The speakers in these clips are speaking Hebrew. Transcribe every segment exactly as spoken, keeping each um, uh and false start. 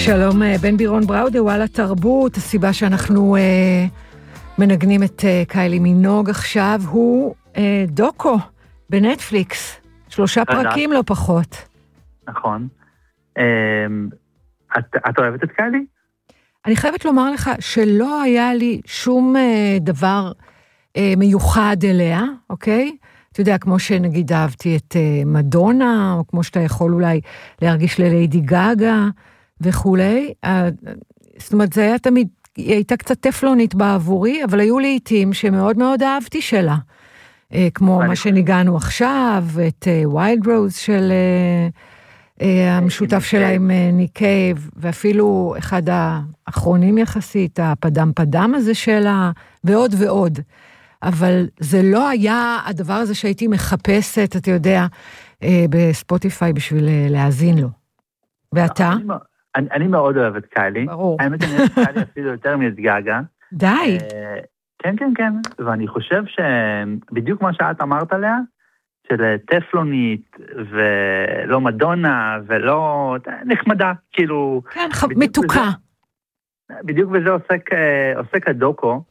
שלום, בן בירון בראודה, וואלה תרבות. הסיבה שאנחנו אה, מנגנים את אה, קיילי מינוג עכשיו הוא אה, דוקו בנטפליקס. שלושה פרקים לא פחות. נכון. אה, את, את אוהבת את קיילי? אני חייבת לומר לך שלא היה לי שום אה, דבר אה, מיוחד אליה, אוקיי? אתה יודע, כמו שנגיד אהבתי את אה, מדונה, או כמו שאתה יכול אולי להרגיש לליידי גאגה, וכולי. זאת אומרת, זה היה תמיד, היא הייתה קצת טפלונית בעבורי, אבל היו לי עיתים שמאוד מאוד אהבתי שלה. כמו מה שניגענו עכשיו, את ווילד רוז של המשותף שלה עם ניק קייב, ואפילו אחד האחרונים יחסית, הפדם פדם הזה שלה, ועוד ועוד. אבל זה לא היה הדבר הזה שהייתי מחפשת, אתה יודע, בספוטיפיי בשביל להאזין לו. ואתה? אני, אני מאוד אוהב את קיילי. ברור. האמת אני אוהב את קיילי אפילו יותר מאת גאגה. די. כן, כן, כן. ואני חושב שבדיוק מה שאת אמרת עליה, של טפלונית ולא מדונה ולא נחמדה, כאילו... כן, מתוקה. בזה, בדיוק בזה עוסק, עוסק הדוקו,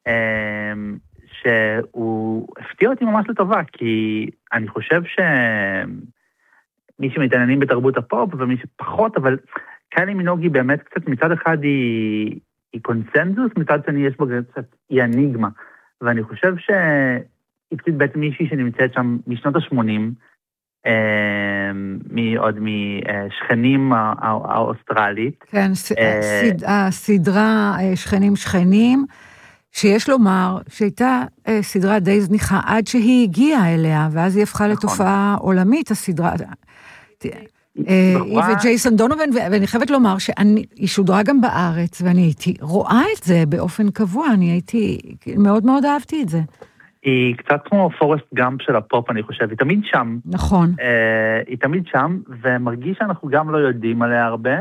שהוא הפתיע אותי ממש לטובה, כי אני חושב ש... מי שמתעניינים בתרבות הפופ ומי שפחות, אבל קיילי מינוג היא באמת קצת, מצד אחד היא, היא קונסנזוס, מצד שני יש בו קצת, היא אניגמה. ואני חושב שהיא קצת בעצם מישהי שנמצאת שם משנות ה-שמונים, עוד משכנים האוסטרלית. כן, הסדרה שכנים שכנים, שיש לומר שהייתה סדרה די זניחה עד שהיא הגיעה אליה, ואז היא הפכה לתופעה עולמית, הסדרה... היא וג'ייסון דונובן, ואני חייבת לומר שהיא שודרה גם בארץ, ואני הייתי רואה את זה באופן קבוע, אני הייתי, מאוד מאוד אהבתי את זה. היא קצת כמו פורסט גאמפ של הפופ, אני חושב, היא תמיד שם. נכון. היא תמיד שם, ומרגיש שאנחנו גם לא יודעים עליה הרבה,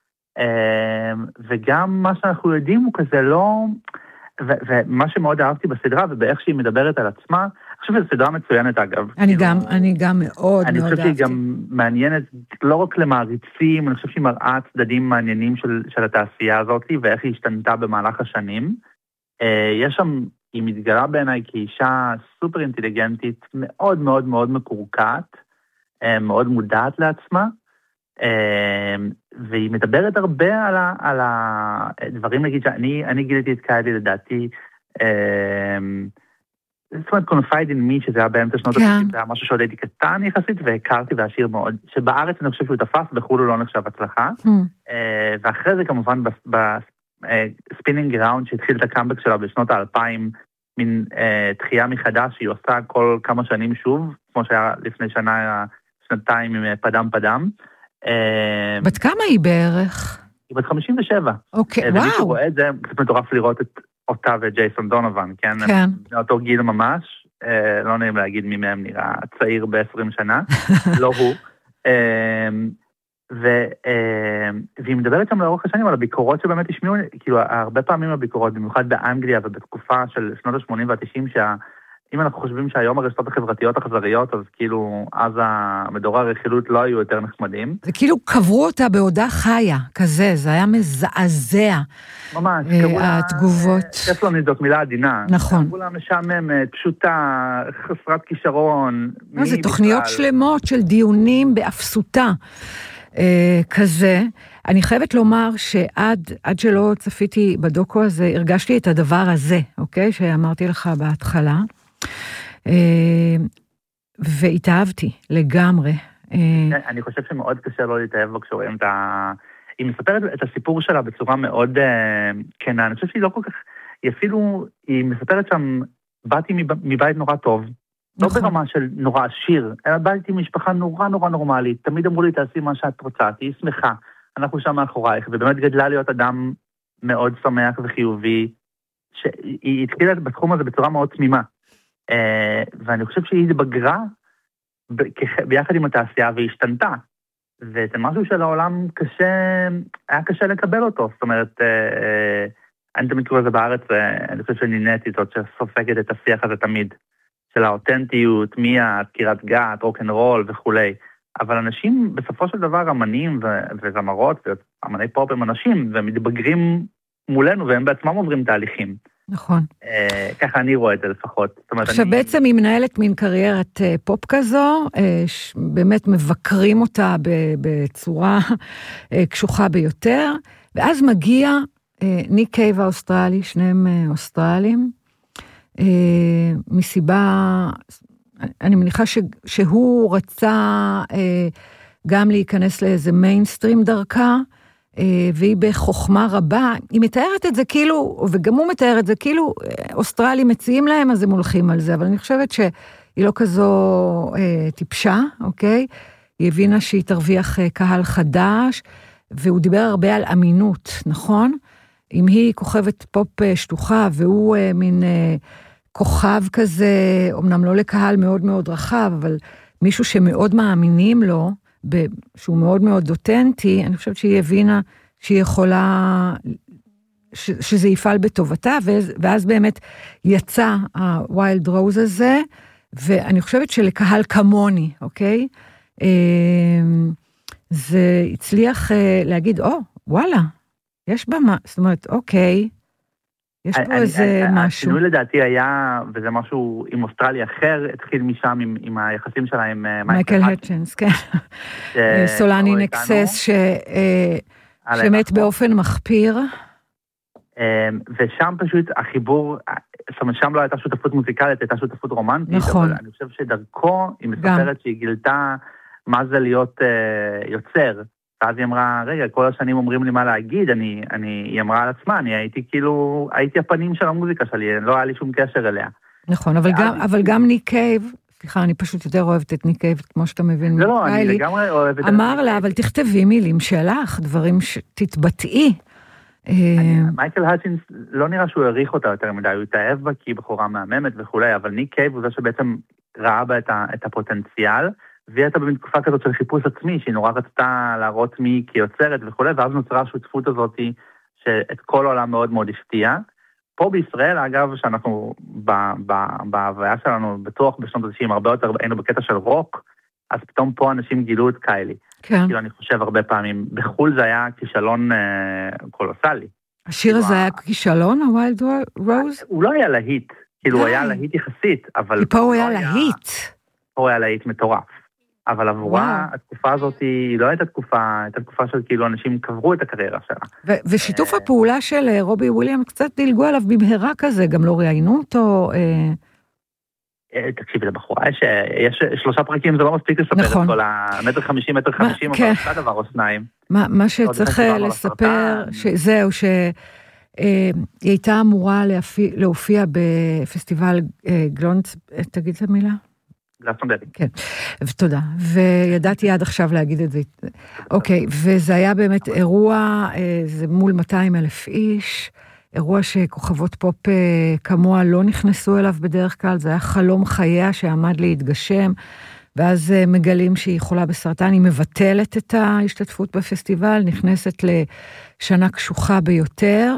וגם מה שאנחנו יודעים הוא כזה לא... ומה שמאוד אהבתי בסדרה, ובאיך שהיא מדברת על עצמה, אני חושב שזו סדרה מצוינת אגב. אני גם, אני גם מאוד מאוד אהבתי. אני חושב שהיא גם מעניינת, לא רק למעריצים, אני חושב שהיא מראה צדדים מעניינים של, של התעשייה הזאת, ואיך היא השתנתה במהלך השנים. יש שם, היא מתגלה בעיניי כאישה סופר אינטליגנטית, מאוד מאוד מאוד מקורקעת, מאוד מודעת לעצמה, והיא מדברת הרבה על, ה, על הדברים, נגיד שאני אני גיליתי את קיילי לדעתי, זאת אומרת, confide in me, שזה היה באמצע שנות ה-תשעים, זה היה משהו שעוד הייתי קטן יחסית, והכרתי והשיר מאוד, שבארץ אני חושב שהוא תפס, בחולו לא נחשב הצלחה, ואחרי זה כמובן בספינינג ראונד, שהתחיל את הקאמבק שלה בשנות האלפיים, מין תחייה מחדש, שהיא עושה כל כמה שנים שוב, כמו שהיה לפני שנה, שנתיים עם פדם פדם, בת כמה היא בערך? היא בת חמישים ושבע. אוקיי, וואו. ומי שרואה את זה, קצת מטורף לראות את אותה וג'ייסון דונובן, כן? כן. מאותו גיל ממש, לא נעים להגיד מי מהם נראה צעיר ב-עשרים שנה, לא הוא. והיא מדברת שם לאורך השנים על הביקורות שבאמת השמיעו, כאילו הרבה פעמים הביקורות, במיוחד באנגליה ובתקופה של שנות ה-שמונים וה-תשעים, שה... אם אנחנו חושבים שהיום הרשתות החברתיות החזריות, אז כאילו, אז המדורי הרכילות לא היו יותר נחמדים. זה כאילו קברו אותה בעודה חיה, כזה, זה היה מזעזע. ממש, התגובות. טפלונית זאת מילה עדינה. נכון. כולה משעממת, פשוטה, חסרת כישרון. זה תוכניות שלמות של דיונים באפסותה, כזה. אני חייבת לומר שעד עד שלא צפיתי בדוקו הזה, הרגשתי את הדבר הזה, אוקיי? שאמרתי לך בהתחלה. והתאהבתי לגמרי. אני חושב שמאוד קשה לא להתאהב בו כשרואים את ה... היא מספרת את הסיפור שלה בצורה מאוד כנה. אני חושב שהיא לא כל כך... היא אפילו... היא מספרת שם, באתי מבית נורא טוב, לא ברמה של נורא עשיר, אלא באתי משפחה נורא נורא נורמלית, תמיד אמרו לי תעשי מה שאת רוצה, תהי שמחה, אנחנו שם מאחורייך, ובאמת גדלה להיות אדם מאוד שמח וחיובי, שהיא התחילה בתחום הזה בצורה מאוד תמימה. ואני חושב שהיא התבגרה ביחד עם התעשייה והיא השתנתה, וזה משהו של העולם קשה, היה קשה לקבל אותו, זאת אומרת, אני תמיד קורא לזה בארץ, אני חושב שניניתי זאת שסופגת את השיח הזה תמיד, של האותנטיות, מי את, קירת גת, רוק'נ'רול וכולי, אבל אנשים, בסופו של דבר, אמנים וזמרות, ואמני פופ הם אנשים, והם מתבגרים מולנו, והם בעצמם עוברים תהליכים. נכון. ככה אני רואה את זה לפחות. עכשיו בעצם היא מנהלת מין קריירת פופ כזו, באמת מבקרים אותה בצורה קשוחה ביותר, ואז מגיע ניק קייב האוסטרלי, שניהם אוסטרלים, מסיבה, אני מניחה שהוא רצה גם להיכנס לאיזה מיינסטרים דרכה, והיא בחוכמה רבה, היא מתארת את זה כאילו, וגם הוא מתאר את זה כאילו, אוסטרלים מציעים להם, אז הם הולכים על זה, אבל אני חושבת שהיא לא כזו אה, טיפשה, אוקיי? היא הבינה שהיא תרוויח אה, קהל חדש, והוא דיבר הרבה על אמינות, נכון? אם היא כוכבת פופ אה, שטוחה, והוא אה, מין אה, כוכב כזה, אמנם לא לקהל מאוד מאוד רחב, אבל מישהו שמאוד מאמינים לו, שהוא מאוד מאוד אותנטי, אני חושבת שהיא הבינה שהיא יכולה, ש, שזה יפעל בטובתה, ואז באמת יצא הווילד רוז הזה, ואני חושבת שלקהל כמוני, אוקיי? זה הצליח להגיד, או, וואלה, יש בה מה, זאת אומרת, אוקיי, יש פה איזה משהו. השינוי לדעתי היה, וזה משהו עם אוסטרליה אחר, התחיל משם עם, עם היחסים שלה עם מייקל הטצ'נס, כן. סולני נקסס, שמת באופן מחפיר. ושם פשוט החיבור, זאת אומרת, שם לא הייתה שותפות מוזיקלית, הייתה שותפות רומנטית. נכון. אבל אני חושב שדרכו, היא מספרת שהיא גילתה מה זה להיות יוצר. ואז היא אמרה, רגע, כל השנים אומרים לי מה להגיד, אני, אני, היא אמרה על עצמה, אני הייתי כאילו, הייתי הפנים של המוזיקה שלי, לא היה לי שום קשר אליה. נכון, אבל גם, אבל גם ניק קייב, סליחה, אני פשוט יותר אוהבת את ניק קייב, כמו שאתה מבין. לא, לא, אני לגמרי אוהבת את... אמר לה, אבל תכתבי מילים שלך, דברים שתתבטאי. מייקל הטצ'נס, לא נראה שהוא העריך אותה יותר מדי, הוא התאהב בה כי היא בחורה מהממת וכולי, אבל ניק קייב הוא זה שבעצם ראה בה את הפוטנציאל, והיא הייתה בתקופה כזאת של חיפוש עצמי, שהיא נורא רצתה להראות מי כיוצרת וכו', ואז נוצרה השותפות הזאת, שאת כל העולם מאוד מאוד הפתיע. פה בישראל, אגב, שאנחנו בהוויה שלנו, בטוח בשנות ה-תשעים, הרבה יותר היינו בקטע של רוק, אז פתאום פה אנשים גילו את קיילי. כן. כאילו אני חושב הרבה פעמים, בחול זה היה כישלון קולוסלי. השיר הזה היה כישלון, הווילד רוז? הוא לא היה להיט, כאילו הוא היה להיט יחסית, אבל... כי פה הוא היה להיט. פה הוא היה להיט מטורף. אבל עבורה, התקופה הזאת היא לא הייתה תקופה, הייתה תקופה של כאילו אנשים קברו את הקריירה שלה. ושיתוף הפעולה של רובי וויליאם קצת דילגו עליו במהרה כזה, גם לא ראיינו אותו. תקשיבי, לבחורה, יש שלושה פרקים, זה לא מספיק לספר את כל המטר חמישים, מטר חמישים, אבל זה דבר או שניים. מה שצריך לספר, זהו, שהיא הייתה אמורה להופיע בפסטיבל גלונץ, תגיד את המילה? כן, ותודה. וידעתי עד עכשיו להגיד את זה. אוקיי, וזה היה באמת אירוע, זה מול מאתיים אלף איש, אירוע שכוכבות פופ כמוה לא נכנסו אליו בדרך כלל, זה היה חלום חייה שעמד להתגשם, ואז מגלים שהיא חולה בסרטן, היא מבטלת את ההשתתפות בפסטיבל, נכנסת לשנה קשוחה ביותר,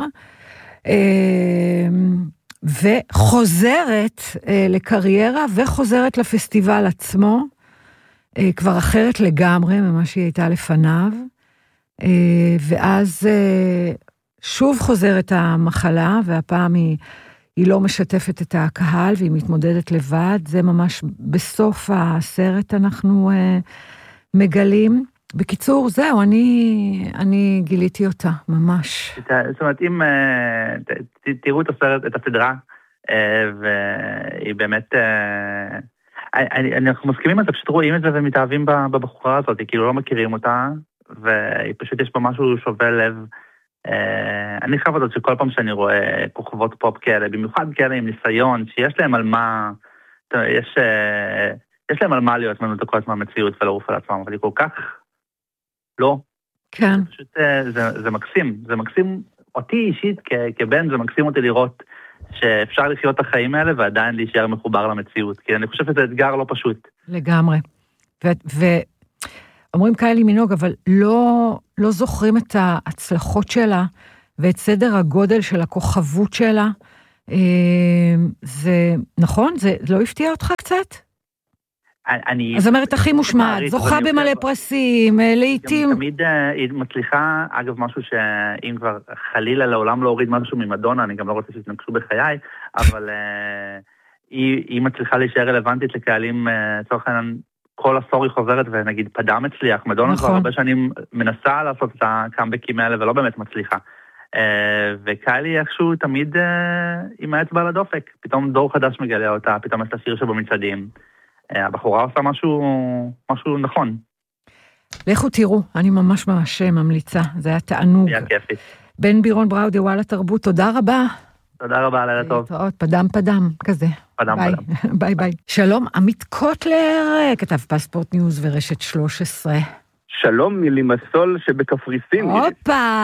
וחוזרת אה, לקריירה, וחוזרת לפסטיבל עצמו, אה, כבר אחרת לגמרי ממה שהיא הייתה לפניו, אה, ואז אה, שוב חוזרת המחלה, והפעם היא, היא לא משתפת את הקהל, והיא מתמודדת לבד, זה ממש בסוף הסרט אנחנו אה, מגלים. בקיצור, זהו, אני, אני גיליתי אותה, ממש. זאת אומרת, אם תראו את הסרט, את הסדרה, והיא באמת, אנחנו מסכימים על זה, פשוט רואים את זה ומתאהבים בבחורה הזאת, כאילו לא מכירים אותה, והיא פשוט יש בה משהו שובה לב. אני חייב לדעת שכל פעם שאני רואה כוכבות פופ כאלה, במיוחד כאלה עם ניסיון, שיש להם על מה, יש, יש להם על מה להיות מנותקות מהמציאות ולעוף על עצמם, אבל היא כל כך לא. כן. זה פשוט, זה, זה מקסים. זה מקסים אותי אישית כ, כבן, זה מקסים אותי לראות שאפשר לחיות את החיים האלה ועדיין להישאר מחובר למציאות. כי אני חושב שזה אתגר לא פשוט. לגמרי. ואומרים קיילי מינוג, אבל לא, לא זוכרים את ההצלחות שלה ואת סדר הגודל של הכוכבות שלה. זה נכון? זה לא הפתיע אותך קצת? אני... אז זאת אומרת, הכי מושמעת, זוכה במלא פרסים, לעתים... תמיד היא מצליחה, אגב, משהו שאם כבר חלילה לעולם לא הוריד משהו ממדונה, אני גם לא רוצה שתנגשו בחיי, אבל היא מצליחה להישאר רלוונטית לקהלים, צורך העניין, כל עשור היא חוזרת, ונגיד פדם הצליח, מדונה כבר הרבה שנים מנסה לעשות את הקאמבקים האלה, ולא באמת מצליחה. וקיילי איכשהו תמיד עם האצבע על הדופק, פתאום דור חדש מגלה אותה, פתאום יש את השיר שבמצעדים. הבחורה עושה משהו, משהו נכון. לכו תראו, אני ממש ממש ממליצה, זה היה תענוג. היה כיפי. בן בירון בראודה, וואלה תרבות, תודה רבה. תודה רבה, לילה טוב. להתראות, פדם פדם, כזה. פדם ביי. פדם. ביי ביי. שלום, עמית קוטלר, כתב פספורט ניוז ורשת שלוש עשרה. שלום מלימסול שבקפריסין. הופה!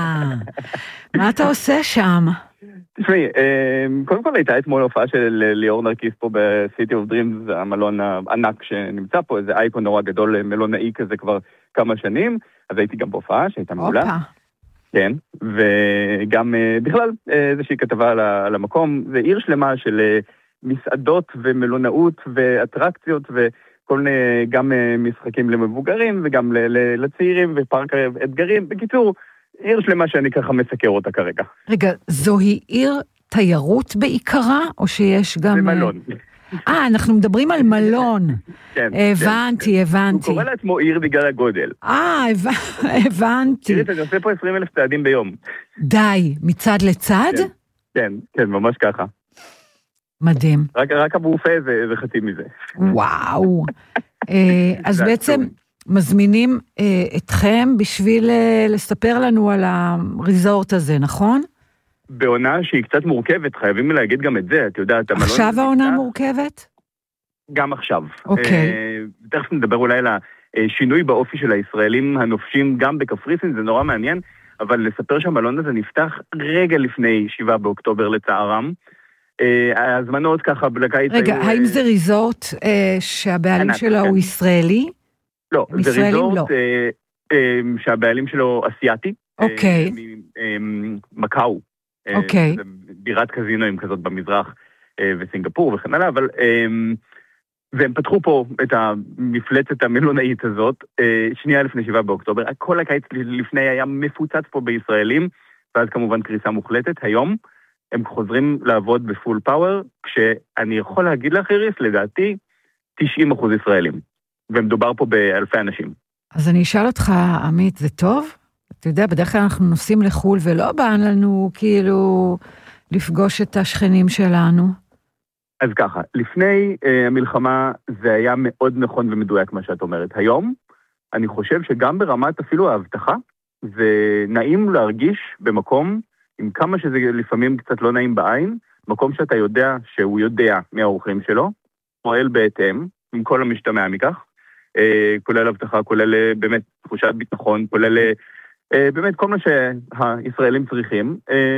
מה אתה עושה שם? תשמעי, קודם כל הייתה אתמול הופעה של ליאור נרקיס פה ב-City of Dreams, המלון הענק שנמצא פה, איזה אייקון נורא גדול, מלונאי כזה כבר כמה שנים, אז הייתי גם בהופעה שהייתה מעולה. הופה. כן, וגם בכלל איזושהי כתבה על המקום, זה עיר שלמה של מסעדות ומלונאות ואטרקציות וכל מיני גם משחקים למבוגרים וגם לצעירים ופארק אתגרים. בקיצור, עיר שלמה שאני ככה מסקר אותה כרגע. רגע, זוהי עיר תיירות בעיקרה, או שיש גם... זה מלון. אה, אנחנו מדברים על מלון. כן. הבנתי, הבנתי. הוא קורא לעצמו עיר בגלל הגודל. אה, הבנתי. תראי, אני עושה פה עשרים אלף צעדים ביום. די, מצד לצד? כן, כן, ממש ככה. מדהים. רק הבופה זה חצי מזה. וואו. אז בעצם... מזמינים אה, אתכם בשביל אה, לספר לנו על הריזורט הזה, נכון? בעונה שהיא קצת מורכבת, חייבים להגיד גם את זה, את יודעת, המלון... עכשיו העונה מורכבת? גם עכשיו. אוקיי. אה, תכף נדבר אולי על השינוי באופי של הישראלים הנופשים גם בקפריסין, זה נורא מעניין, אבל לספר שהמלון הזה נפתח רגע לפני שבעה באוקטובר לצערם. אה, ההזמנות ככה בלקיץ... רגע, היו, האם זה ריזורט אה, שהבעלים שלו כן. הוא ישראלי? לא, זה ריזורט אה, אה, שהבעלים שלו אסיאתי. אוקיי. אה, מקאו. אוקיי. אה, בירת קזינואים כזאת במזרח אה, וסינגפור וכן הלאה, אבל... אה, והם פתחו פה את המפלצת המלונאית הזאת, אה, שנייה לפני שבעה באוקטובר. כל הקיץ לפני היה מפוצץ פה בישראלים, ואז כמובן קריסה מוחלטת. היום הם חוזרים לעבוד בפול פאוור, כשאני יכול להגיד לך, איריס, לדעתי, תשעים אחוז ישראלים. ומדובר פה באלפי אנשים. אז אני אשאל אותך, עמית, זה טוב? אתה יודע, בדרך כלל אנחנו נוסעים לחול, ולא בא לנו כאילו לפגוש את השכנים שלנו. אז ככה, לפני uh, המלחמה זה היה מאוד נכון ומדויק מה שאת אומרת. היום, אני חושב שגם ברמת אפילו ההבטחה, זה נעים להרגיש במקום, עם כמה שזה לפעמים קצת לא נעים בעין, מקום שאתה יודע שהוא יודע מהאורחים שלו, פועל בהתאם, עם כל המשתמע מכך, כולל הבטחה, כולל באמת תחושת ביטחון, כולל באמת כל מה שהישראלים צריכים,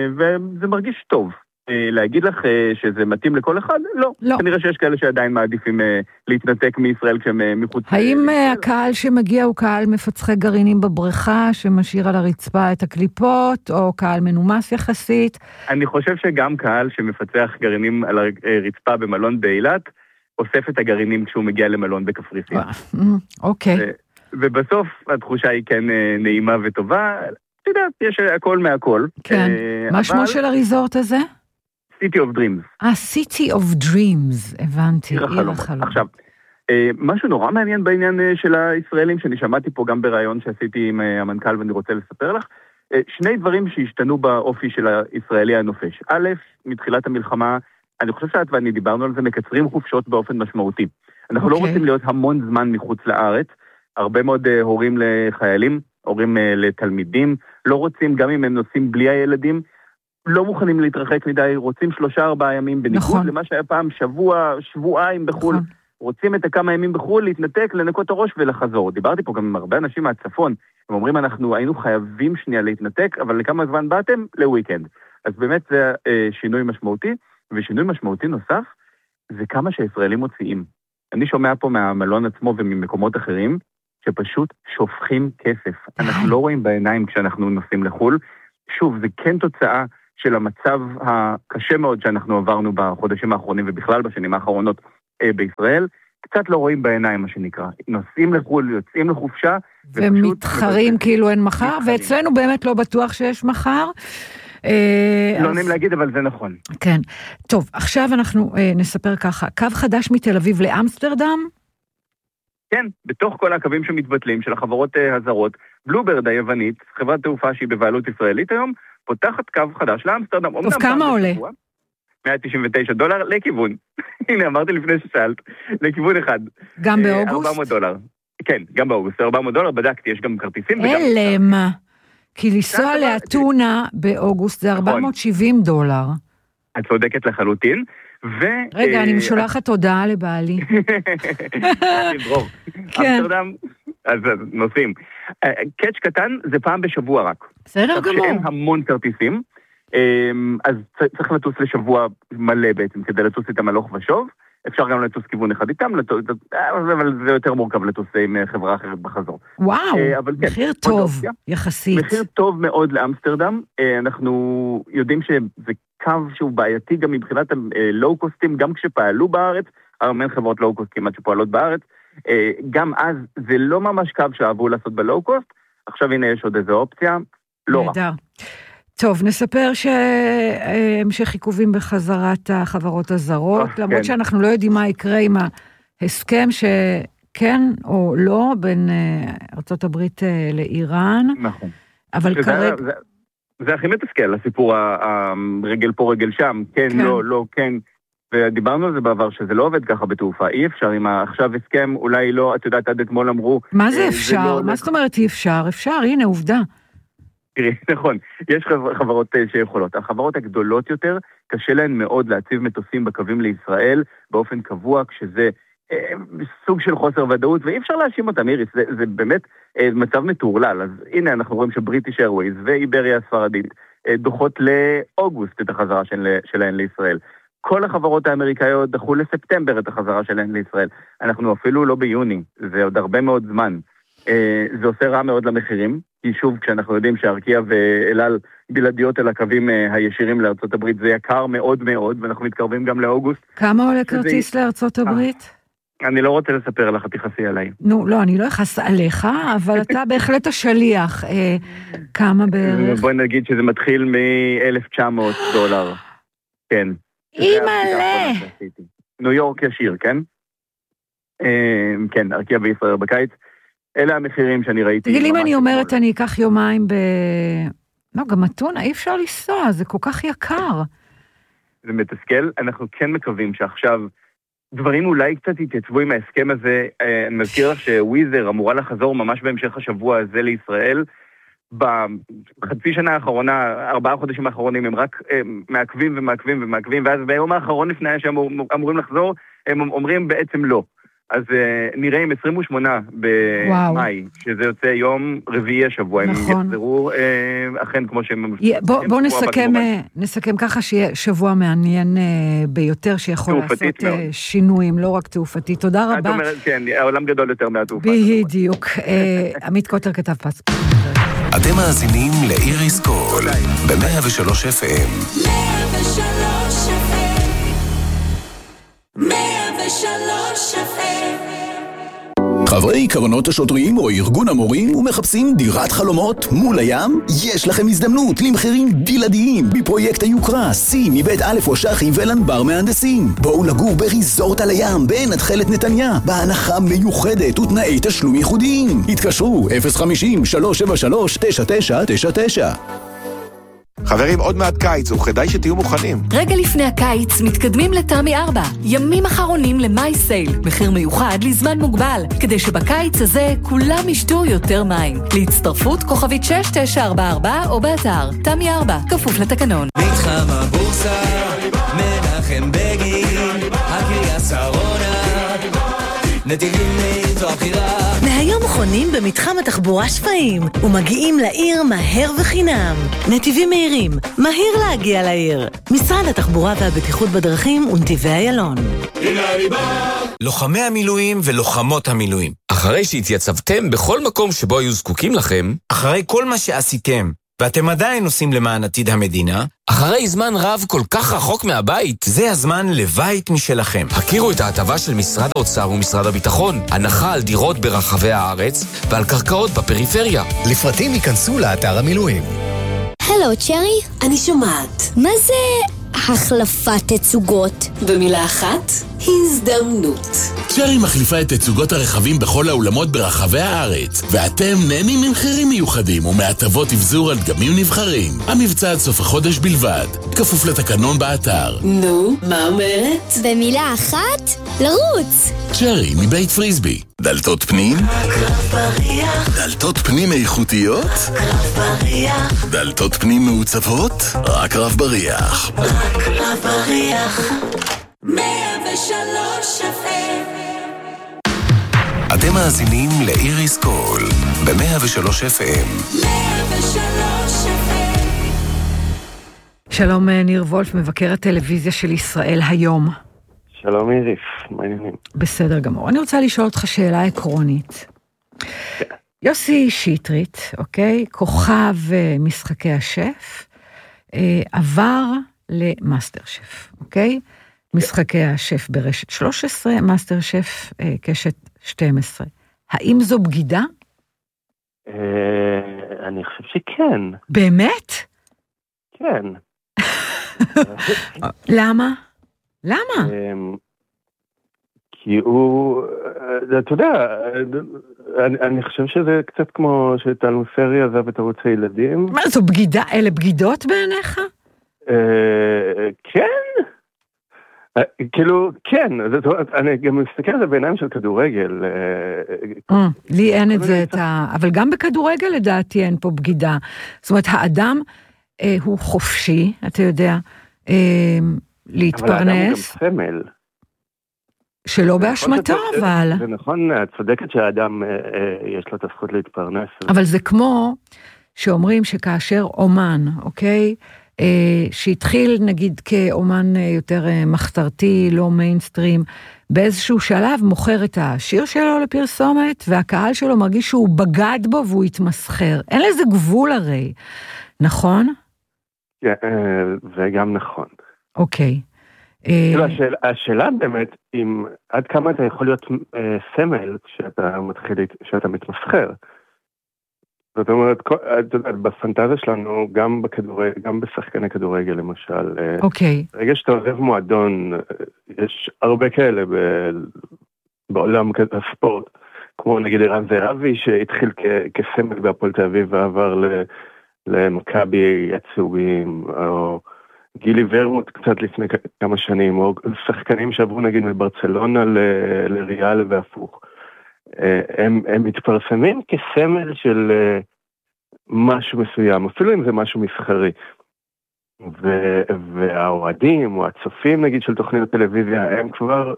וזה מרגיש טוב. להגיד לך שזה מתאים לכל אחד? לא. לא. כנראה שיש כאלה שעדיין מעדיפים להתנתק מישראל כשהם מחוץ... האם הקהל שמגיע הוא קהל מפצחי גרעינים בבריכה, שמשאיר על הרצפה את הקליפות, או קהל מנומס יחסית? אני חושב שגם קהל שמפצח גרעינים על הרצפה במלון באילת, אוסף את הגרעינים כשהוא מגיע למלון בקפריסין. אוקיי. ובסוף התחושה היא כן נעימה וטובה. אתה יודע, יש הכל מהכל. כן. מה שמו של הריזורט הזה? City of Dreams. אה, City of Dreams, הבנתי. עיר החלומות. עכשיו, משהו נורא מעניין בעניין של הישראלים, שאני שמעתי פה גם ברעיון שעשיתי עם המנכ"ל ואני רוצה לספר לך, שני דברים שהשתנו באופי של הישראלי הנופש. א', מתחילת המלחמה, אני חושב שאת ואני דיברנו על זה, מקצרים חופשות באופן משמעותי. אנחנו okay. לא רוצים להיות המון זמן מחוץ לארץ, הרבה מאוד uh, הורים לחיילים, הורים uh, לתלמידים, לא רוצים, גם אם הם נוסעים בלי הילדים, לא מוכנים להתרחק מדי, רוצים שלושה ארבעה ימים, בניגוד נכון. למה שהיה פעם שבוע, שבועיים בחול, נכון. רוצים את הכמה ימים בחול, להתנתק, לנקות הראש ולחזור. דיברתי פה גם עם הרבה אנשים מהצפון, הם אומרים, אנחנו היינו חייבים שנייה להתנתק, אבל לכמה זמן באתם? לוויקנד. אז באמת זה uh, שינוי משמעותי, ושינוי משמעותי נוסף, זה כמה שישראלים מוציאים. אני שומע פה מהמלון עצמו וממקומות אחרים, שפשוט שופכים כסף. אנחנו לא רואים בעיניים כשאנחנו נוסעים לחול. שוב, זה כן תוצאה של המצב הקשה מאוד שאנחנו עברנו בחודשים האחרונים, ובכלל בשנים האחרונות אה, בישראל. קצת לא רואים בעיניים, מה שנקרא. נוסעים לחול, יוצאים לחופשה, ומתחרים כאילו אין מחר, ואצלנו באמת לא בטוח שיש מחר. לא נעים להגיד, אבל זה נכון. כן. טוב, עכשיו אנחנו נספר ככה, קו חדש מתל אביב לאמסטרדם? כן, בתוך כל הקווים שמתבטלים של החברות הזרות, בלובירד היוונית, חברת תעופה שהיא בבעלות ישראלית היום, פותחת קו חדש לאמסטרדם. טוב, כמה עולה? מאה תשעים ותשע דולר לכיוון. הנה, אמרתי לפני ששאלת, לכיוון אחד. גם באוגוסט? ארבע מאות דולר. כן, גם באוגוסט, ארבע מאות דולר, בדקתי, יש גם כרטיסים. אלמה. כי לנסוע לאתונה באוגוסט זה ארבע מאות שבעים דולר. את צודקת לחלוטין. רגע, אני משולחת הודעה לבעלי. אמסטרדם, אז נוסעים. קאץ' קטן זה פעם בשבוע רק. בסדר גמור. שאין המון כרטיסים, אז צריך לטוס לשבוע מלא בעצם, כדי לטוס איתם הלוך ושוב. אפשר גם לטוס כיוון אחד איתם, אבל זה יותר מורכב לטוס עם חברה אחרת בחזור. וואו, מחיר טוב, יחסית. מחיר טוב מאוד לאמסטרדם. אנחנו יודעים שזה קו שהוא בעייתי גם מבחינת הלואו-קוסטים, גם כשפעלו בארץ, הרבה חברות לואו-קוסט כמעט שפועלות בארץ, גם אז זה לא ממש קו שאהבו לעשות בלואו-קוסט, עכשיו הנה יש עוד איזו אופציה, לא רע. נהדר. טוב, נספר שהמשך עיכובים בחזרת החברות הזרות, אה, למרות כן. שאנחנו לא יודעים מה יקרה עם ההסכם שכן או לא בין ארצות הברית לאיראן. נכון. אבל שזה, כרגע... זה, זה הכי מתסכל, הסיפור הרגל פה רגל שם, כן, כן. לא, לא, כן. ודיברנו על זה בעבר, שזה לא עובד ככה בתעופה, אי אפשר, אם עכשיו הסכם, אולי לא, את יודעת, עד אתמול אמרו... מה זה אפשר? זה לא מה זאת אומרת אי אפשר? אפשר, הנה, עובדה. תראי, נכון, יש חברות שיכולות. החברות הגדולות יותר, קשה להן מאוד להציב מטוסים בקווים לישראל, באופן קבוע, כשזה אה, סוג של חוסר ודאות, ואי אפשר להאשים אותם, איריס, זה, זה באמת אה, מצב מטורלל. אז הנה אנחנו רואים שבריטיש איירווייז ואיבריה הספרדית אה, דוחות לאוגוסט את החזרה של, שלהן לישראל. כל החברות האמריקאיות דחו לספטמבר את החזרה שלהן לישראל. אנחנו אפילו לא ביוני, זה עוד הרבה מאוד זמן. אה, זה עושה רע מאוד למחירים, כי שוב, כשאנחנו יודעים שארקיע ואלעל בלעדיות אל הקווים הישירים לארצות הברית, זה יקר מאוד מאוד, ואנחנו מתקרבים גם לאוגוסט. כמה עולה כרטיס לארצות הברית? אני לא רוצה לספר לך, תכעסי עליי. נו, לא, אני לא אכעס עליך, אבל אתה בהחלט השליח. כמה בערך? בואי נגיד שזה מתחיל מ-אלף תשע מאות דולר. כן. אימא'לה! ניו יורק ישיר, כן? כן, ארקיע וישראל בקיץ. אלה המחירים שאני ראיתי. תגיד לי, אם אני אומרת, אני אקח יומיים ב... לא, גם אתונה, אי אפשר לנסוע, זה כל כך יקר. זה מתסכל, אנחנו כן מקווים שעכשיו דברים אולי קצת יתייצבו עם ההסכם הזה. אני מזכיר לך שוויזר אמורה לחזור ממש בהמשך השבוע הזה לישראל. בחצי שנה האחרונה, ארבעה חודשים האחרונים, הם רק מעכבים ומעכבים ומעכבים, ואז ביום האחרון לפני שהם אמורים לחזור, הם אומרים בעצם לא. אז uh, נראה עם עשרים ושמונה במאי, שזה יוצא יום רביעי השבוע, נכון. הם יחזרו uh, אכן כמו שהם... בוא, בוא נסכם, נסכם ככה שיהיה שבוע מעניין uh, ביותר, שיכול לעשות uh, שינויים, לא רק תעופתי. תודה רבה. את אומרת, כן, העולם גדול יותר מהתעופה. בדיוק. uh, עמית קוטר כתב פס. אתם מאזינים לאיריס קול, ב-מאה ושלוש אף אם. מאה ושלוש אף אם. מאה ושלוש אף אם. חברי קרנות השוטרים או ארגון המורים ומחפשים דירת חלומות מול הים? יש לכם הזדמנות למחירים בלעדיים בפרויקט היוקרה C מבית א' ושחי ולנבר מהנדסים. בואו לגור בריזורט על הים בעין התחלת נתניה בהנחה מיוחדת ותנאי תשלום ייחודיים. התקשרו אפס חמישים שלוש שבע שלוש תשע תשע תשע תשע. חברים, עוד מעט קיץ, וכדאי שתהיו מוכנים. רגע לפני הקיץ מתקדמים לתמי ארבע. ימים אחרונים למאי סייל. מחיר מיוחד לזמן מוגבל. כדי שבקיץ הזה כולם ישתו יותר מים. להצטרפות כוכבית שש תשע ארבע ארבע או באתר. תמי ארבע, כפוף לתקנון. מתחם הבורסה, מנחם בגין, הקריה שרונה, נתיבים מאיתו הבחירה. מהיום חונים במתחם התחבורה שפיים ומגיעים לעיר מהר וחינם. נתיבים מהירים, מהיר להגיע לעיר. משרד התחבורה והבטיחות בדרכים ונתיבי איילון. לוחמי המילואים ולוחמות המילואים, אחרי שהתייצבתם בכל מקום שבו היו זקוקים לכם, אחרי כל מה שעשיתם ואתם עדיין עושים למען עתיד המדינה, אחרי זמן רב כל כך רחוק מהבית, זה הזמן לבית משלכם. הכירו את ההטבה של משרד האוצר ומשרד הביטחון, הנחה על דירות ברחבי הארץ ועל קרקעות בפריפריה. לפרטים ייכנסו לאתר המילואים. הלו, צ'רי? אני שומעת. מה זה החלפת תצוגות? במילה אחת, הזדמנות. צ'רי מחליפה את תצוגות הרכבים בכל האולמות ברחבי הארץ, ואתם נהנים ממחירים מיוחדים ומהטבות אבזור על דגמים נבחרים. המבצע עד סוף החודש בלבד, כפוף לתקנון באתר. נו, מה אומרת? במילה אחת, לרוץ. צ'רי מבית פריסבי. דלתות פנים? הקרב בריח. דלתות פנים איכותיות? הקרב בריח. דלתות פנים מעוצבות? רק רב בריח. הקרב בריח. מאה ושלוש אף אם. אתם מאזינים לאיריס קול ב-מאה ושלוש אף אם. מאה ושלוש אף אם. שלום ניר וולף, מבקר הטלוויזיה של ישראל היום. שלום איריס, מה העניינים? בסדר גמור. אני רוצה לשאול אותך שאלה עקרונית. יוסי שטרית, אוקיי, כוכב משחקי השף, עבר למאסטר שף, אוקיי? משחקי השף ברשת שלוש עשרה, מאסטר שף קשת שתים עשרה. האם זו בגידה? אני חושב שכן. באמת? כן. למה? למה? כי הוא, אתה יודע, אני, אני חושב שזה קצת כמו שטל מוסרי עזב את ערוץ הילדים. מה, זו בגידה? אלה בגידות בעיניך? כן. כאילו, כן. אני גם מסתכל על זה בעיניים של כדורגל. לי אין את זה, אבל גם בכדורגל לדעתי אין פה בגידה. זאת אומרת, האדם הוא חופשי, אתה יודע, להתפרנס. אבל האדם הוא גם סמל. שלא באשמתו, אבל... זה נכון, את צודקת שהאדם יש לו את הזכות להתפרנס. אבל זה כמו שאומרים שכאשר אומן, אוקיי, שהתחיל נגיד כאומן יותר מחתרתי, לא מיינסטרים, באיזשהו שלב מוכר את השיר שלו לפרסומת, והקהל שלו מרגיש שהוא בגד בו והוא התמסחר. אין לזה גבול הרי, נכון? זה גם נכון. אוקיי. השאלה, השאלה באמת, אם עד כמה אתה יכול להיות סמל כשאתה מתחיל, כשאתה מתמסחר. זאת אומרת, בפנטזיה שלנו, גם בכדורגל, גם בשחקני כדורגל למשל, אוקיי. רגע שאתה עוזב מועדון, יש הרבה כאלה בעולם הספורט, כמו נגיד ערן זהבי, שהתחיל כסמל בהפועל תל אביב ועבר למכבי יצורים, או גילי ורמוט קצת לפני כמה שנים, או שחקנים שעברו נגיד מברצלונה לריאל והפוך. הם, הם מתפרסמים כסמל של משהו מסוים, אפילו אם זה משהו מסחרי. ו, והאוהדים או הצופים נגיד של תוכניות טלוויזיה, הם כבר,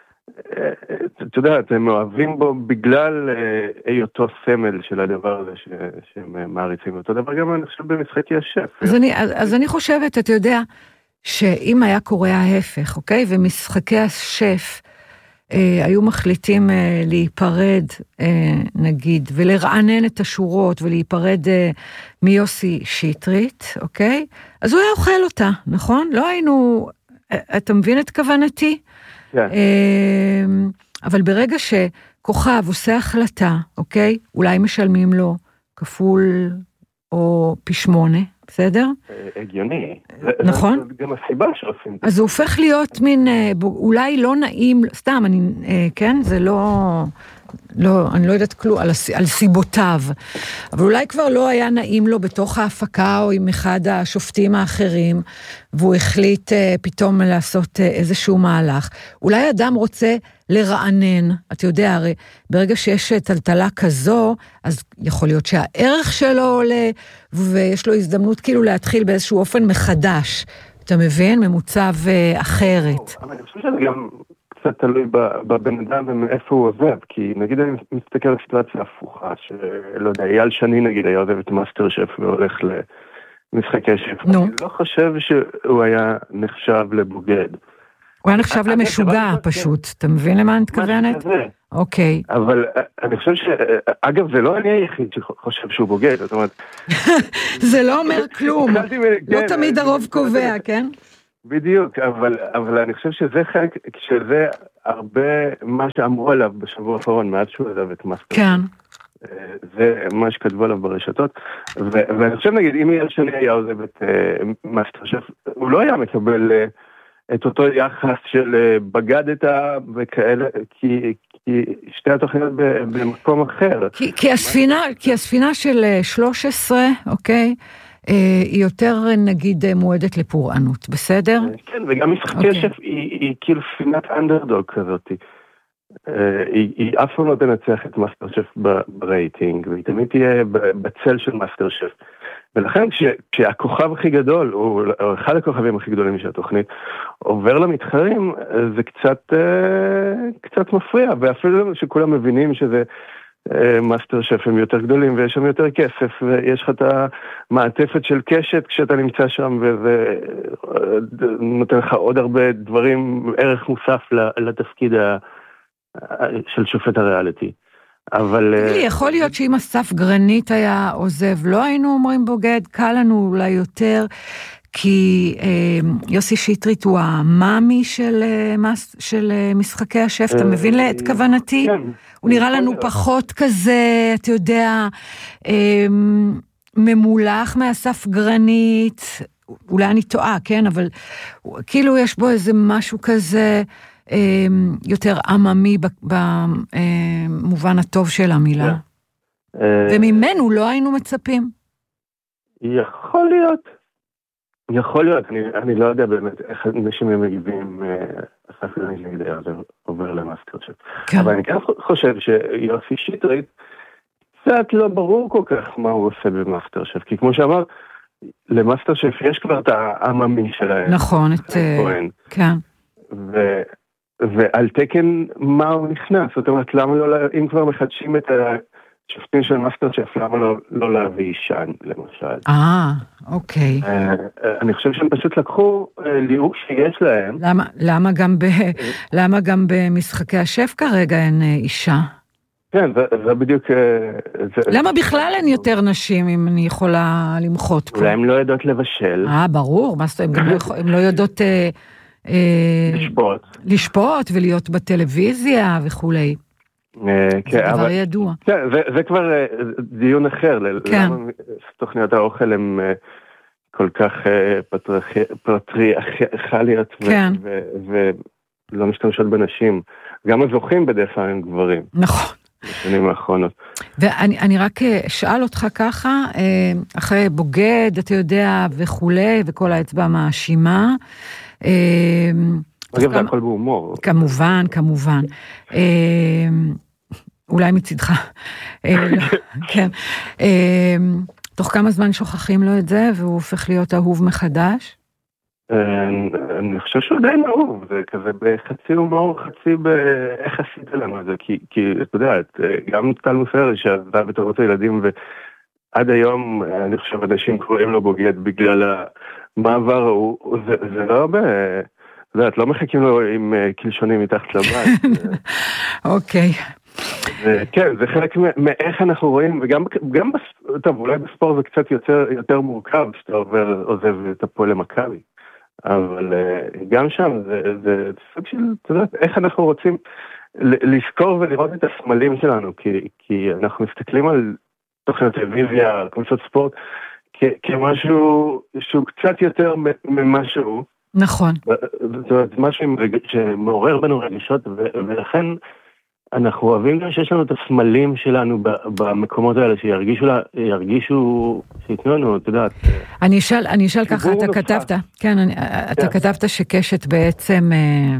אתה יודע, הם אוהבים בו בגלל היותו סמל של הדבר הזה ש, שהם מעריצים. אותו דבר גם אני חושב במשחקי השף. אז אני, אז אני חושבת, אתה יודע, שאם היה קורה ההפך, אוקיי? ומשחקי השף, אה, היו מחליטים אה, להיפרד, אה, נגיד, ולרענן את השורות, ולהיפרד אה, מיוסי שטרית, אוקיי? אז הוא היה אוכל אותה, נכון? לא היינו, אה, אתה מבין את כוונתי? כן. אה, אבל ברגע שכוכב עושה החלטה, אוקיי? אולי משלמים לו כפול או פי שמונה, בסדר? הגיוני. נכון? זה גם הסיבה שעושים. אז זה הופך להיות מין, אולי לא נעים, סתם, אני, כן, זה לא, לא, אני לא יודעת כלום, על, על סיבותיו, אבל אולי כבר לא היה נעים לו בתוך ההפקה, או עם אחד השופטים האחרים, והוא החליט פתאום לעשות איזשהו מהלך. אולי אדם רוצה לרענן, אתה יודע, הרי ברגע שיש טלטלה כזו, אז יכול להיות שהערך שלו עולה, ויש לו הזדמנות כאילו להתחיל באיזשהו אופן מחדש, אתה מבין? ממוצב אחרת. אבל אני חושב שזה גם קצת תלוי בבן אדם ומאיפה הוא עוזב, כי נגיד אני מסתכל על סיטואציה הפוכה, שלא יודע, אייל שני נגיד היה עוזב את מאסטר שף והולך למשחקי שף. אני לא חושב שהוא היה נחשב לבוגד. הוא היה נחשב למשוגע פשוט, אתה מבין למה אני מתכוונת? אוקיי. אבל אני חושב ש... אגב, זה לא אני היחיד שחושב שהוא בוגד, זאת אומרת... זה לא אומר כלום, לא תמיד הרוב קובע, כן? בדיוק, אבל אני חושב שזה חלק, שזה הרבה מה שאמרו עליו בשבוע האחרון, מאז שהוא עזב את מאסטר. כן. זה מה שכתבו עליו ברשתות, ואני חושב, נגיד, אם יאיר שלי היה עוזב את מאסטר שף, הוא לא היה מקבל את אותו יחס של בגדת וכאלה, כי שתי התוכניות במקום אחר. כי הספינה, כי הספינה של שלוש עשרה, אוקיי, היא יותר, נגיד, מועדת לפורענות, בסדר? כן, וגם משחקי השף היא כאילו ספינת אנדרדוג כזאת. היא אף פעם לא תנצח את מאסטר שף ברייטינג, והיא תמיד תהיה בצל של מאסטר שף. ולכן כשהכוכב הכי גדול, או אחד הכוכבים הכי גדולים של התוכנית, עובר למתחרים, זה קצת, קצת מפריע, ואפילו שכולם מבינים שזה מאסטר שף הם יותר גדולים, ויש שם יותר כסף, ויש לך את המעטפת של קשת כשאתה נמצא שם, וזה נותן לך עוד הרבה דברים, ערך מוסף לתפקיד של שופט הריאליטי. אבל... יכול להיות שאם אסף גרנית היה עוזב, לא היינו אומרים בוגד, קל לנו אולי יותר, כי אה, יוסי שטרית הוא המאמי של, אה, של אה, משחקי השף, אתה מבין את כוונתי? כן. הוא נראה לנו פחות כזה, אתה יודע, אה, ממולח מאסף גרנית, אולי אני טועה, כן, אבל כאילו יש בו איזה משהו כזה, יותר עממי במובן הטוב של המילה. וממנו לא היינו מצפים. יכול להיות. יכול להיות. אני לא יודע באמת איך אנשים הם מגיבים אסף גרנית נגד עובר למאסטר שף. אבל אני כן חושב שיוסי שטרית קצת לא ברור כל כך מה הוא עושה במאסטר שף. כי כמו שאמר, למאסטר שף יש כבר את העממי שלהם. נכון, את... כן. ו... ועל תקן מה הוא נכנס, זאת אומרת, למה לא, אם כבר מחדשים את השופטים של מאסטר שף, למה לא, לא להביא אישה, למשל? אה, אוקיי. אני חושב שהם פשוט לקחו ליהוק שיש להם. למה, למה גם ב, למה גם במשחקי השף כרגע אין אישה? כן, זה, זה בדיוק... זה, למה בכלל אין יותר נשים, אם אני יכולה למחות פה? אולי הם לא יודעות לבשל. אה, ברור, מה זאת אומרת, הם, הם לא יודעות... לשפוט. לשפוט ולהיות בטלוויזיה וכולי. זה דבר ידוע. זה כבר דיון אחר. למה תוכניות האוכל הן כל כך פטריארכליות ולא משתמשות בנשים. גם הזוכים בדרך כלל הם גברים. נכון. בשנים האחרונות. ואני רק אשאל אותך ככה, אחרי בוגד, אתה יודע, וכולי, וכל האצבע מאשימה, אגב, זה הכל בהומור. כמובן, כמובן. אולי מצדך. כן. תוך כמה זמן שוכחים לו את זה, והוא הופך להיות אהוב מחדש? אני חושב שהוא די אהוב, זה כזה בחצי הומור, חצי באיך עשית לנו את זה, כי אתה יודע, גם טל מוסר שעזבה בתורות הילדים, ועד היום אני חושב אנשים קוראים לו בוגד בגלל המעבר ההוא, זה לא הרבה, אתה יודע, את לא מחכים לו עם קלשונים מתחת לבית. אוקיי. כן, זה חלק מאיך אנחנו רואים, וגם, טוב, אולי בספורט זה קצת יותר מורכב, שאתה עובר, עוזב את הפועל למכבי. אבל גם שם זה, זה סוג של, אתה יודע, איך אנחנו רוצים לזכור ולראות את הסמלים שלנו, כי, כי אנחנו מסתכלים על תוכניות טלוויזיה, קבוצות ספורט, כ, כמשהו שהוא קצת יותר ממשהו. נכון. זאת אומרת, משהו שמעורר בנו רגשות, ולכן אנחנו אוהבים גם שיש לנו את הסמלים שלנו במקומות האלה, שירגישו, ירגישו, שיתנו לנו, אתה יודעת. אני אשאל, אני אשאל ככה, אתה כתבת, כן, אתה כתבת שקשת בעצם,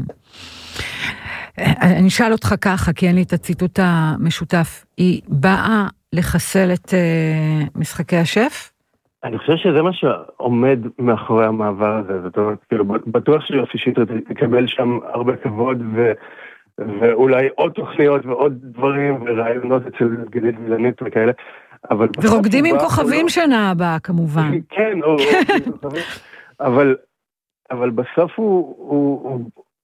אני אשאל אותך ככה, כי אין לי את הציטוט המשותף, היא באה לחסל את משחקי השף? אני חושב שזה מה שעומד מאחורי המעבר הזה, זאת אומרת, כאילו, בטוח שיוסי שטרית תקבל שם הרבה כבוד ו... ואולי עוד תוכניות ועוד דברים ורעיונות אצל גלית וילנית וכאלה, אבל... ורוקדים עם כוכבים שנה הבאה, כמובן. כן, אבל, אבל בסוף הוא, הוא, הוא,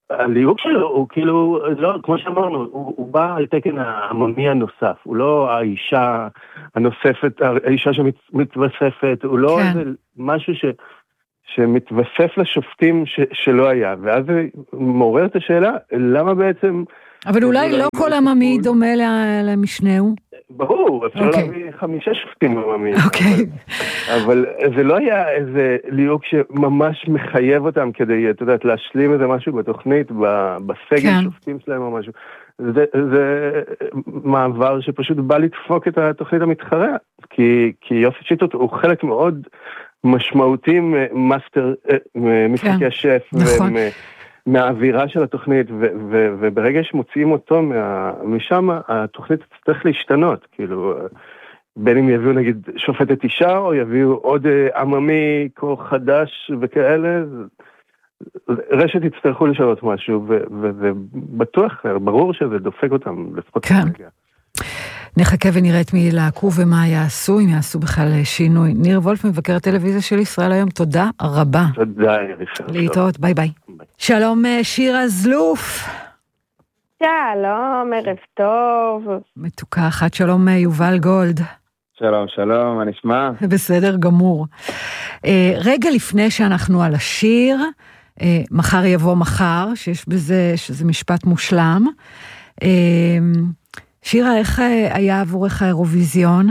הליהוק שלו הוא כאילו, לא, כמו שאמרנו, הוא, הוא בא על תקן העממי הנוסף, הוא לא האישה הנוספת, האישה שמתווספת, הוא לא כן. איזה משהו ש, שמתווסף לשופטים ש, שלא היה, ואז זה מעורר את השאלה, למה בעצם... אבל אולי לא כל עממי דומה למשנהו. ברור, אפשר אוקיי. להביא חמישה שופטים עממיים. אוקיי. אבל זה לא היה איזה ליהוק שממש מחייב אותם כדי, אתה יודעת, להשלים איזה משהו בתוכנית, בסגל כן. שופטים שלהם או משהו. זה, זה מעבר שפשוט בא לדפוק את התוכנית המתחרה, כי, כי יוסי צ'יטוט הוא חלק מאוד משמעותי מאסטר, משחקי כן. השף, נכון. ומה, מהאווירה של התוכנית, ו- ו- וברגע שמוציאים אותו מה- משם, התוכנית תצטרך להשתנות, כאילו, בין אם יביאו נגיד שופטת אישה, או יביאו עוד עממי כוח חדש וכאלה, רשת יצטרכו לשנות משהו, ובטוח, ברור שזה דופק אותם, לפחות כן. כרגע. נחכה ונראה את מי לעקו ומה יעשו, אם יעשו בכלל שינוי. ניר וולף, מבקר הטלוויזיה של ישראל היום, תודה רבה. תודה, יריסה. להתראות, ביי ביי. שלום שירה זלוף. שלום, ערב טוב. מתוקה אחת, שלום יובל גולד. שלום, שלום, מה נשמע? בסדר גמור. רגע לפני שאנחנו על השיר, מחר יבוא מחר, שיש בזה, שזה משפט מושלם. שירה, איך היה עבורך האירוויזיון?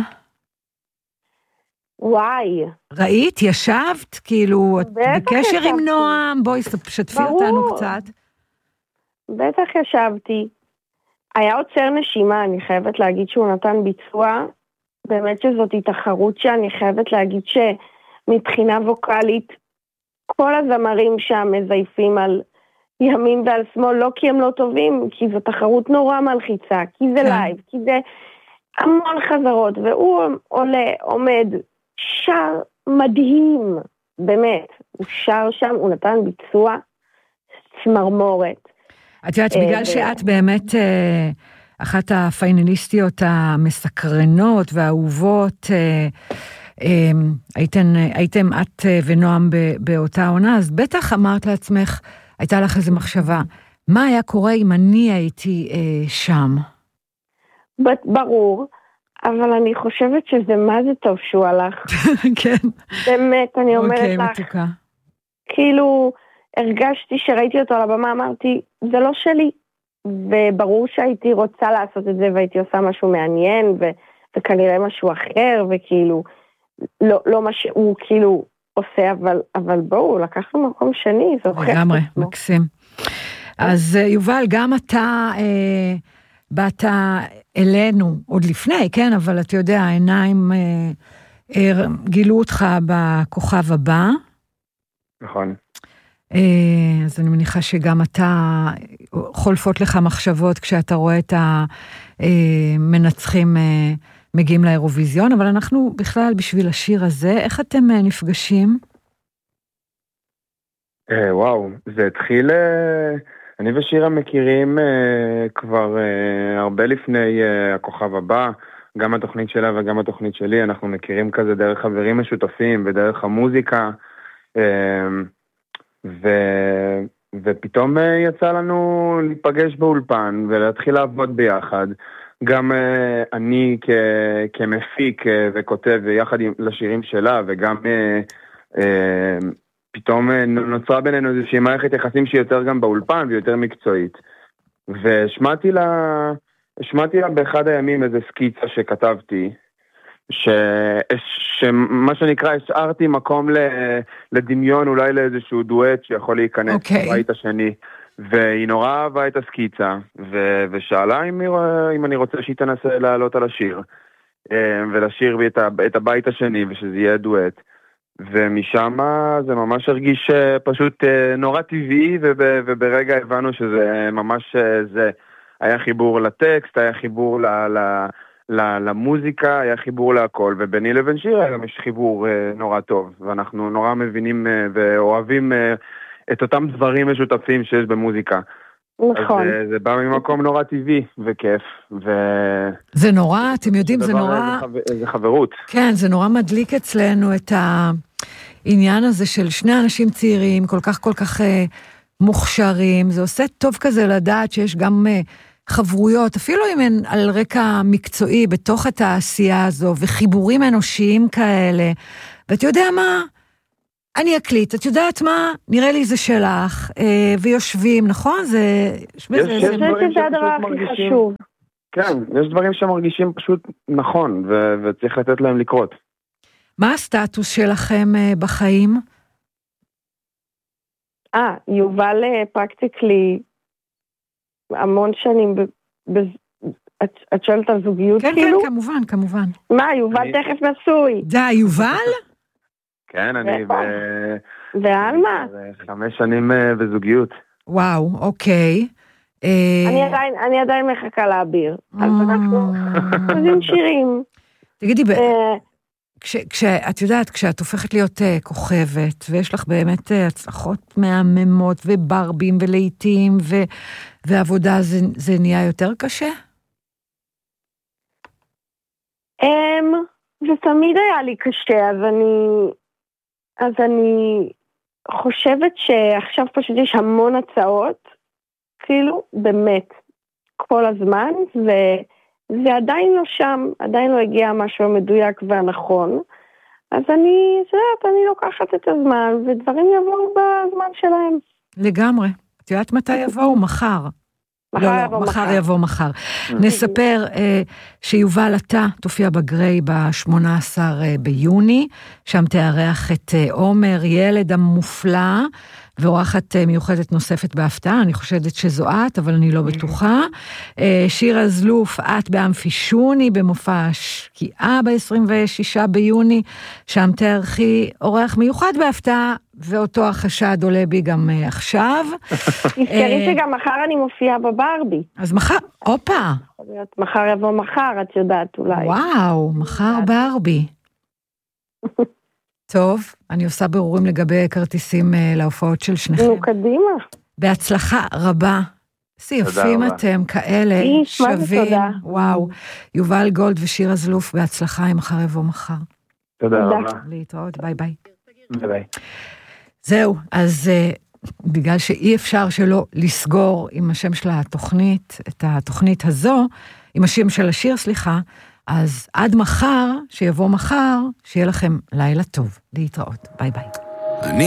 וואי. ראית? ישבת? כאילו, את בקשר עם נועם? בואי, שתפי אותנו קצת. בטח ישבתי. היה עוצר נשימה, אני חייבת להגיד שהוא נתן ביצוע. באמת שזאת היא תחרות שאני חייבת להגיד שמבחינה ווקלית, כל הזמרים שם מזייפים על ימין ועל שמאל, לא כי הם לא טובים, כי זו תחרות נורא מלחיצה, כי זה לייב, כי זה המון חזרות, והוא עולה, עומד, שר מדהים, באמת, הוא שר שם, הוא נתן ביצוע צמרמורת. את יודעת, בגלל שאת באמת אחת הפיינליסטיות המסקרנות והאהובות, הייתם את ונועם באותה עונה, אז בטח אמרת לעצמך, הייתה לך איזו מחשבה, מה היה קורה אם אני הייתי שם? ברור, אבל אני חושבת שזה מה זה טוב שהוא הלך. כן. באמת, אני אומרת אוקיי, לך. מתוקה. כאילו, הרגשתי שראיתי אותו על הבמה, אמרתי, זה לא שלי. וברור שהייתי רוצה לעשות את זה, והייתי עושה משהו מעניין, ו- וכנראה משהו אחר, וכאילו, לא, לא מה שהוא כאילו עושה, אבל, אבל בואו, לקחנו מקום שני, זה הוכח. לגמרי, מקסים. אז יובל, גם אתה אה, באת אלינו, עוד לפני, כן, אבל אתה יודע, העיניים אה, אה, גילו אותך בכוכב הבא. נכון. אה, אז אני מניחה שגם אתה, חולפות לך מחשבות כשאתה רואה את המנצחים אה, מגיעים לאירוויזיון, אבל אנחנו בכלל בשביל השיר הזה, איך אתם אה, נפגשים? אה, וואו, זה התחיל... אה... אני ושירה מכירים uh, כבר uh, הרבה לפני uh, הכוכב הבא, גם התוכנית שלה וגם התוכנית שלי, אנחנו מכירים כזה דרך חברים משותפים ודרך המוזיקה, uh, ו, ופתאום uh, יצא לנו להיפגש באולפן ולהתחיל לעבוד ביחד, גם uh, אני כ, כמפיק uh, וכותב יחד עם, לשירים שלה, וגם... Uh, uh, פתאום נוצרה בינינו איזושהי מערכת יחסים שהיא יותר גם באולפן ויותר מקצועית. ושמעתי לה, שמעתי לה באחד הימים איזו סקיצה שכתבתי, ש, שמה שנקרא, השארתי מקום לדמיון, אולי לאיזשהו דואט שיכול להיכנס okay. בבית השני. והיא נורא אהבה את הסקיצה, ו, ושאלה אם, אם אני רוצה שהיא תנסה לעלות על השיר, ולשיר את, את הבית השני, ושזה יהיה דואט. ומשם זה ממש הרגיש פשוט נורא טבעי, וברגע הבנו שזה ממש זה. היה חיבור לטקסט, היה חיבור ל, ל, ל, למוזיקה, היה חיבור להכל, וביני לבין שירה גם יש חיבור נורא טוב, ואנחנו נורא מבינים ואוהבים את אותם דברים משותפים שיש במוזיקה. נכון. אז זה בא ממקום נורא טבעי וכיף. ו... זה נורא, אתם יודעים, זה נורא... זה חברות. כן, זה נורא מדליק אצלנו את העניין הזה של שני אנשים צעירים, כל כך כל כך מוכשרים, זה עושה טוב כזה לדעת שיש גם חברויות, אפילו אם הן על רקע מקצועי בתוך התעשייה הזו, וחיבורים אנושיים כאלה, ואתה יודע מה? אני אקליט, את יודעת מה? נראה לי זה שלך, ויושבים, נכון? זה... יש דברים שזה הדבר הכי חשוב. כן, יש דברים שמרגישים פשוט נכון, וצריך לתת להם לקרות. מה הסטטוס שלכם בחיים? אה, יובל פרקטיקלי המון שנים, את שואלת על זוגיות כאילו? כן, כן, כמובן, כמובן. מה, יובל תכף נשוי. די, יובל? כן, אני ב... ועל מה? חמש שנים בזוגיות. וואו, אוקיי. אני עדיין מחכה לאביר. אז אנחנו עושים שירים. תגידי, כשאת יודעת, כשאת הופכת להיות כוכבת, ויש לך באמת הצלחות מהממות, וברבים, ולעיתים, ועבודה, זה נהיה יותר קשה? זה תמיד היה לי קשה, אז אני... אז אני חושבת שעכשיו פשוט יש המון הצעות, כאילו, באמת, כל הזמן, וזה עדיין לא שם, עדיין לא הגיע משהו המדויק והנכון, אז אני, זאת, אני לוקחת את הזמן, ודברים יבואו בזמן שלהם. לגמרי. את יודעת מתי יבואו? מחר. מחר לא, יבוא לא, מחר מחר. יבוא מחר. נספר אה, שיובל אתה תופיע בגריי ב-שמונה עשר ביוני, שם תארח את אה, עומר, ילד המופלא, ואורחת אה, מיוחדת נוספת בהפתעה, אני חושדת שזו את, אבל אני לא בטוחה. אה, שירה זלוף, את באמפישוני, במופע השקיעה ב-עשרים ושישה ביוני, שם תארחי אורח מיוחד בהפתעה, ואותו החשד עולה בי גם uh, עכשיו. תזכרי שגם מחר אני מופיעה בברבי. אז מחר, אופה. מחר יבוא מחר, את יודעת אולי. וואו, מחר ברבי. טוב, אני עושה ברורים לגבי כרטיסים uh, להופעות של שניכם. נו, קדימה. בהצלחה רבה. יפים אתם כאלה, שווים. וואו, יובל גולד ושירה זלוף, בהצלחה עם מחר יבוא מחר. תודה רבה. להתראות, ביי ביי. ביי ביי. זהו, אז uh, בגלל שאי אפשר שלא לסגור עם השם של התוכנית, את התוכנית הזו, עם השם של השיר, סליחה, אז עד מחר, שיבוא מחר, שיהיה לכם לילה טוב. להתראות, ביי ביי.